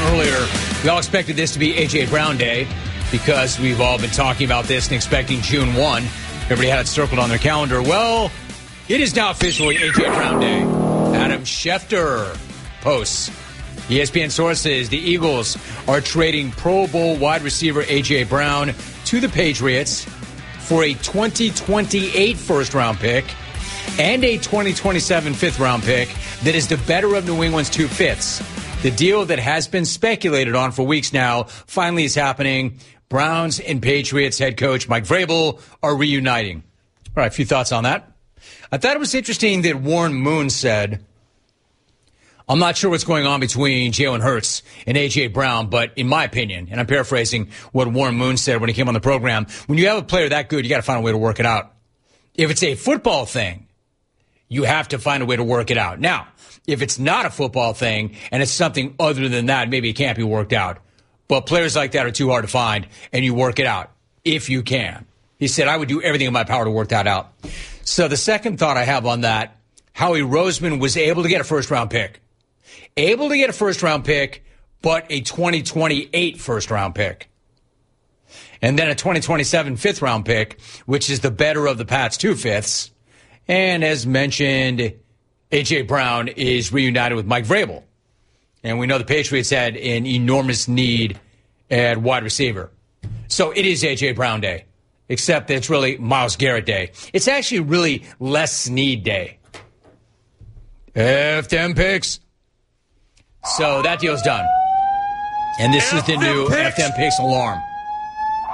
earlier, we all expected this to be A.J. Brown Day because we've all been talking about this and expecting June 1. Everybody had it circled on their calendar. Well, it is now officially A.J. Brown Day. Adam Schefter posts. ESPN sources, the Eagles are trading Pro Bowl wide receiver A.J. Brown to the Patriots for a 2028 first-round pick and a 2027 fifth-round pick that is the better of New England's two fifths. The deal that has been speculated on for weeks now finally is happening. Browns and Patriots head coach Mike Vrabel are reuniting. All right, a few thoughts on that. I thought it was interesting that Warren Moon said, I'm not sure what's going on between Jalen Hurts and A.J. Brown, but in my opinion, and I'm paraphrasing what Warren Moon said when he came on the program, when you have a player that good, you got to find a way to work it out. If it's a football thing, you have to find a way to work it out. Now, if it's not a football thing and it's something other than that, maybe it can't be worked out. But players like that are too hard to find, and you work it out if you can. He said, I would do everything in my power to work that out. So the second thought I have on that, Howie Roseman was able to get a first-round pick. Able to get a first-round pick, but a 2028 first-round pick. And then a 2027 fifth-round pick, which is the better of the Pats' two fifths. And as mentioned, A.J. Brown is reunited with Mike Vrabel. And we know the Patriots had an enormous need at wide receiver. So it is A.J. Brown Day, except that it's really Myles Garrett Day. It's actually really Les Snead Day. F them picks. So that deal's done. And this is the new F them picks alarm.